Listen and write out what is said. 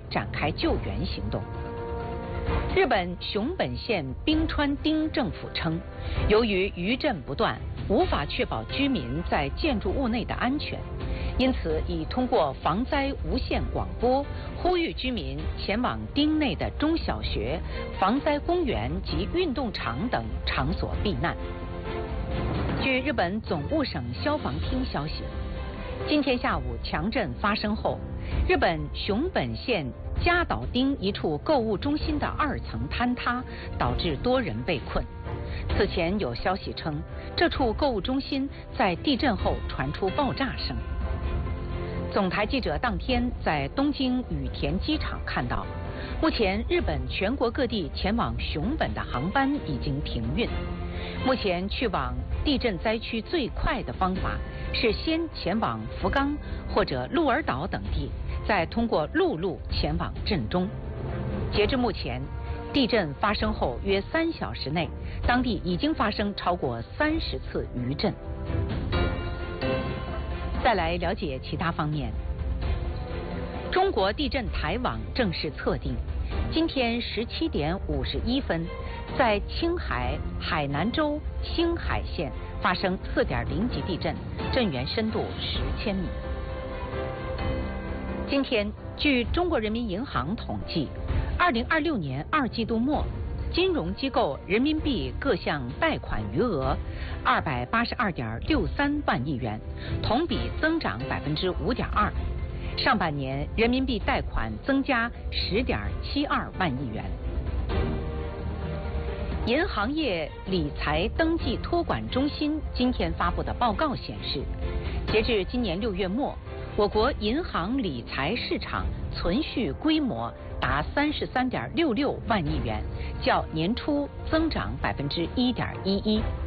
展开救援行动。日本熊本县冰川町政府称，由于余震不断，无法确保居民在建筑物内的安全，因此已通过防灾无线广播呼吁居民前往町内的中小学、防灾公园及运动场等场所避难。据日本总务省消防厅消息，今天下午强震发生后，日本熊本县加岛町一处购物中心的2层坍塌，导致多人被困。此前有消息称，这处购物中心在地震后传出爆炸声。总台记者当天在东京羽田机场看到，目前日本全国各地前往熊本的航班已经停运。目前去往地震灾区最快的方法是先前往福冈或者鹿儿岛等地，再通过陆路前往震中。截至目前，地震发生后约3小时内，当地已经发生超过30次余震。再来了解其他方面。中国地震台网正式测定，今天17点51分，在青海海南州青海县发生4.0级地震，震源深度10千米。今天，据中国人民银行统计，2026年2季度末，金融机构人民币各项贷款余额282.63万亿元，同比增长5.2%。上半年人民币贷款增加10.72万亿元。银行业理财登记托管中心今天发布的报告显示，截至今年6月末，我国银行理财市场存续规模达33.66万亿元，较年初增长1.11%。